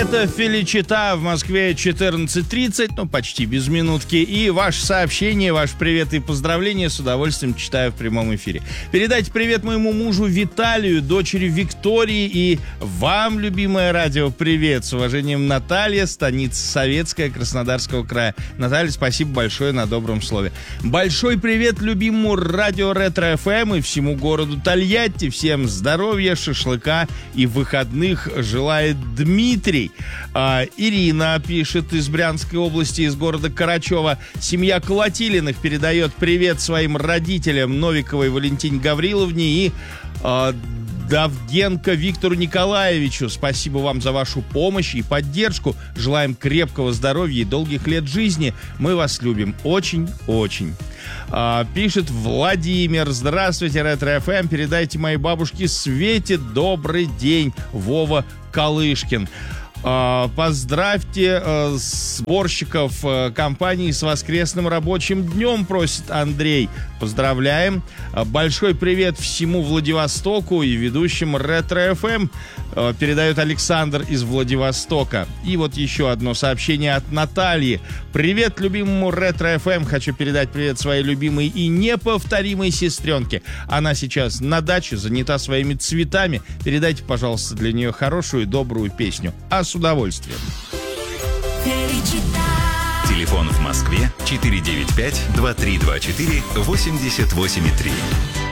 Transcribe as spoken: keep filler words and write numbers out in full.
Это Феличита, в Москве четырнадцать тридцать, ну почти без минутки. И ваше сообщение, ваш привет и поздравления с удовольствием читаю в прямом эфире. Передайте привет моему мужу Виталию, дочери Виктории и вам, любимое радио, привет. С уважением, Наталья, станица Советская, Краснодарского края. Наталья, спасибо большое на добром слове. Большой привет любимому радио Ретро эф эм и всему городу Тольятти. Всем здоровья, шашлыка и выходных желает Дмитрий. А, Ирина пишет из Брянской области, из города Карачева. Семья Колотилиных передает привет своим родителям Новиковой Валентине Гавриловне и а, Давгенко Виктору Николаевичу. Спасибо вам за вашу помощь и поддержку. Желаем крепкого здоровья и долгих лет жизни. Мы вас любим очень-очень. А, пишет Владимир. Здравствуйте, Ретро эф эм. Передайте моей бабушке Свете добрый день. Вова Калышкин. Uh, поздравьте uh, сборщиков uh, компании с воскресным рабочим днем, просит Андрей. Поздравляем. Uh, большой привет всему Владивостоку и ведущим Ретро эф эм, uh, передает Александр из Владивостока. И вот еще одно сообщение от Натальи. Привет любимому Ретро эф эм. Хочу передать привет своей любимой и неповторимой сестренке. Она сейчас на даче, занята своими цветами. Передайте, пожалуйста, для нее хорошую и добрую песню. А с удовольствием. Телефон в Москве четыре девять пять два три два четыре восемьдесят восемь три.